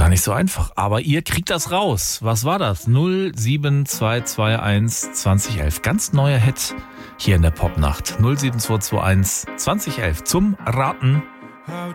gar nicht so einfach. Aber ihr kriegt das raus. Was war das? 07221 2011. Ganz neuer Hit hier in der Popnacht. 07221 2011 zum Raten. How